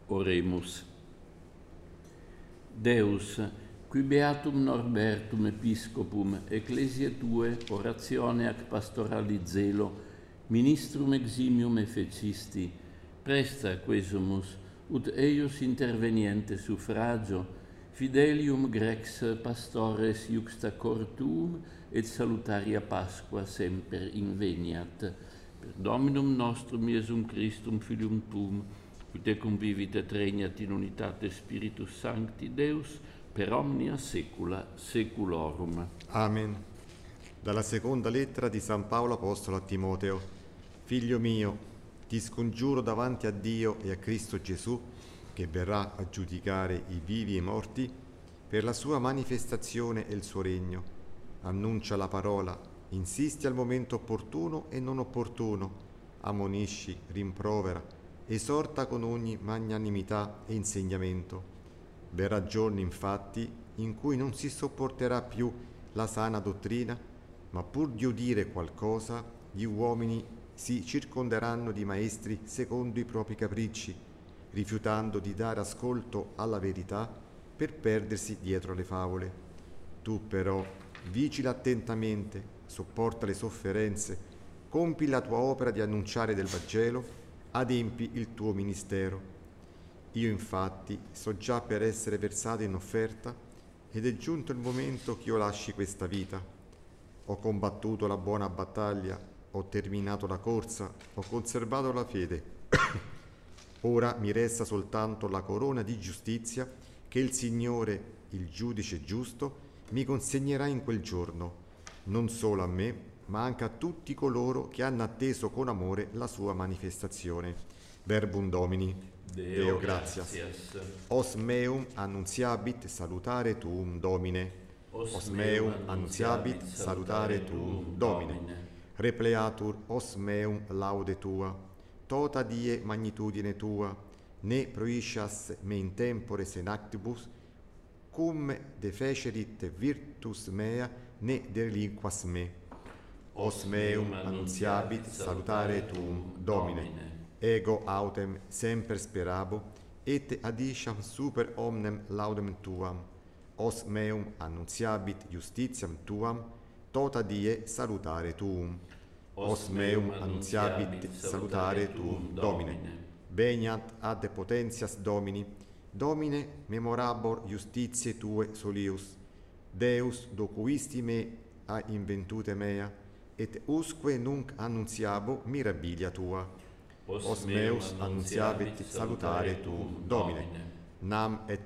Oremus. Deus, qui beatum Norbertum episcopum, ecclesiae tue, oratione ac pastorali zelo, ministrum eximium effecisti, presta quesumus, ut eius interveniente suffragio, fidelium grex pastores iuxta cor tuum, et salutaria Pasqua semper inveniat. Per Dominum nostrum Iesum Christum, Filium tuum, qui te convivit et regnat in unitate Spiritus Sancti, Deus, per omnia saecula saeculorum. Amen. Dalla seconda lettera di San Paolo Apostolo a Timoteo. Figlio mio, ti scongiuro davanti a Dio e a Cristo Gesù, che verrà a giudicare i vivi e i morti, per la sua manifestazione e il suo regno. Annuncia la parola, insisti al momento opportuno e non opportuno, ammonisci, rimprovera, esorta con ogni magnanimità e insegnamento. Verrà giorno, infatti, in cui non si sopporterà più la sana dottrina, ma pur di udire qualcosa, gli uomini si circonderanno di maestri secondo i propri capricci, rifiutando di dare ascolto alla verità per perdersi dietro le favole. Tu però vigila attentamente, sopporta le sofferenze, compi la tua opera di annunciare del Vangelo, adempi il tuo ministero. Io infatti so già per essere versato in offerta ed è giunto il momento che io lasci questa vita. Ho combattuto la buona battaglia, ho terminato la corsa, ho conservato la fede. Ora mi resta soltanto la corona di giustizia che il Signore, il giudice giusto, mi consegnerà in quel giorno, non solo a me, ma anche a tutti coloro che hanno atteso con amore la sua manifestazione. Verbum Domini. Deo gratias. Os meum annunziabit salutare tuum, Domine. Os meum annunziabit salutare tuum, Domine. Repleatur os meum laude tua. Tota die magnitudine tua, ne proiscias me in tempore senactibus, cum defecerit virtus mea, ne delinquas me. Os meum annunziabit salutare tuum, Domine. Ego autem semper sperabo, et adiciam super omnem laudem tuam. Os meum annunziabit justitiam tuam, tota die salutare tuum. Os meum annunziabit salutare tuum, Domine. Veniat ad potentias Domini, Domine memorabor justitiae tue solius. Deus docuisti me a inventute mea, et usque nunc annunziabo mirabilia tua. Os meus annunziabit salutare tuum, Domine. Nam et